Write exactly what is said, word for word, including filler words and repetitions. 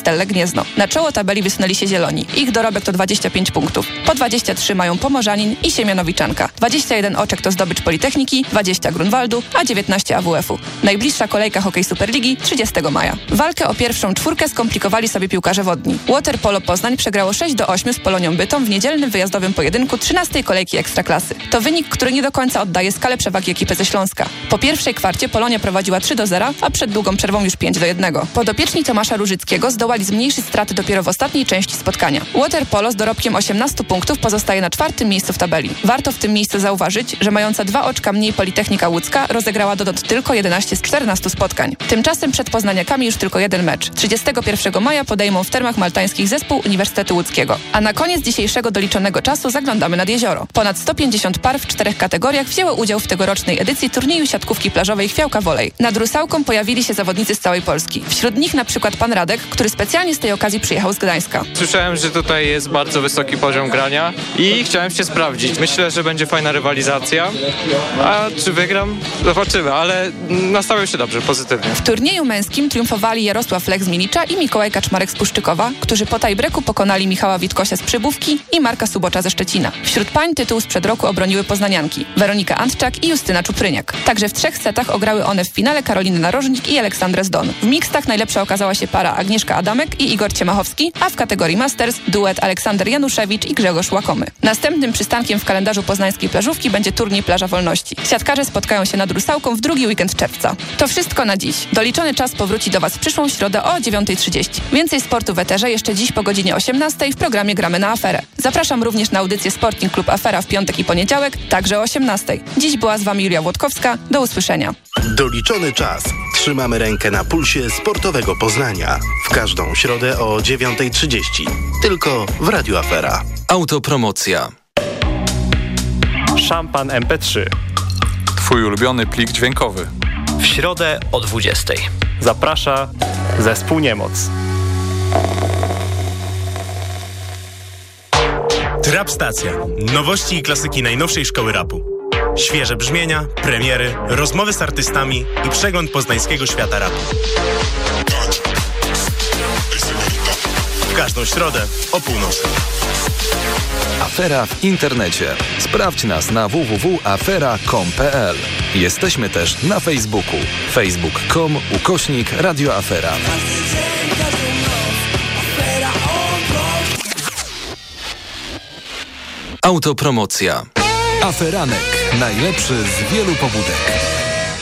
Stelle Gniezno. Na czoło tabeli wysunęli się Zieloni. Ich dorobek to dwadzieścia pięć punktów. Po dwadzieścia trzy mają Pomorzanin i Siemianowiczanka. dwadzieścia jeden Oczek to zdobycz Politechniki, dwadzieścia Grunwaldu, a dziewiętnaście A W F-u. Najbliższa kolejka Hokej Superligi trzydziestego maja. Walkę o pierwszą czwórkę skomplikowali sobie piłkarze wodni. Waterpolo Poznań przegrało sześć do ośmiu z Polonią Bytom w niedzielnym wyjazdowym pojedynku trzynastej kolejki Ekstraklasy. To wynik, który nie do końca oddaje skalę przewagi ekipy ze Śląska. Po pierwszej kwarcie Polonia prowadziła trzy do zera, a przed długą przerwą już pięć do jednego. Podopieczni Tomasza Różyckiego zdołali zmniejszyć straty dopiero w ostatniej części spotkania. Waterpolo z dorobkiem osiemnastu punktów pozostaje na czwartym miejscu w tabeli. Warto w tym miejscu zauważyć, że mająca dwa oczka mniej Politechnika Łódzka rozegrała dotąd tylko jedenaście z czternastu spotkań. Tymczasem przed poznaniakami już tylko jeden mecz. trzydziestego pierwszego maja podejmą w Termach Maltańskich zespół Uniwersytetu Łódzkiego. A na koniec dzisiejszego doliczonego czasu zaglądamy nad jezioro. Ponad sto pięćdziesiąt par w czterech kategoriach wzięło udział w tegorocznej edycji turnieju siatkówki plażowej Chwiałka Volley. Nad Rusałką pojawili się zawodnicy z całej Polski. Wśród nich na przykład pan Radek, który specjalnie z tej okazji przyjechał z Gdańska. Słyszałem, że tutaj jest bardzo wysoki poziom grania i chciałem się sprawdzić. Myślę, że będzie fajna rywalizacja, a czy wygram? Zobaczymy, ale nastawiam się dobrze, pozytywnie. W turnieju męskim triumfowali Jarosław Lech z Milicza i Mikołaj Kaczmarek z Puszczykowa, którzy po tiebreaku pokonali Michała Witkosia z Przybówki i Marka Subocza ze Szczecina. Wśród pań tytuł sprzed roku obroniły poznanianki Weronika Antczak i Justyna Czupryniak. Także w trzech setach ograły one w finale Karoliny Narożnik i Aleksandrę Zdon. W mixtach najlepsza okazała się para Agnieszka Adamek i Igor Ciemachowski, a w kategorii Masters duet Aleksander Januszewicz i Grzegorz Łakomy. Następnym przystankiem w kalendarzu poznańskiej plażówki będzie turniej Plaża Wolności. Siatkarze spotkają się nad Rusałką w drugi weekend czerwca. To wszystko na dziś. Doliczony czas powróci do Was w przyszłą środę o dziewiątej trzydzieści. Więcej sportu w eterze jeszcze dziś po godzinie osiemnastej w programie Gramy na Aferę. Zapraszam również na audycję Sporting Klub Afera w piątek i poniedziałek, także o osiemnastej. Dziś była z Wami Julia Włodkowska. Do usłyszenia. Doliczony czas. Trzymamy rękę na pulsie sportowego Poznania. W każdą środę o dziewiątej trzydzieści. Tylko w Radiu Afera. Autopromocja. Szampan M P trzy. Twój ulubiony plik dźwiękowy. W środę o dwudziestej. Zaprasza zespół Niemoc. Trap Stacja. Nowości i klasyki najnowszej szkoły rapu. Świeże brzmienia, premiery, rozmowy z artystami i przegląd poznańskiego świata rapu. W każdą środę o północy. Afera w internecie. Sprawdź nas na w w w kropka afera kropka com kropka p l. Jesteśmy też na Facebooku. facebook kropka com ukośnik Radio Afera. Autopromocja. Aferanek. Najlepszy z wielu pobudek.